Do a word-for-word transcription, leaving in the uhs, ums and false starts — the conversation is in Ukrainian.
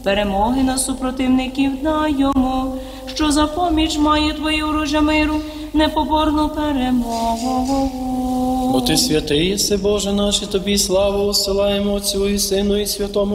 перемоги на супротивників дай йому, що за поміч має Твоє оружя миру, непоборну перемогу. Бо Ти святий єси, Боже наш, і Тобі славу осилаємо Отцю і Сину і Святому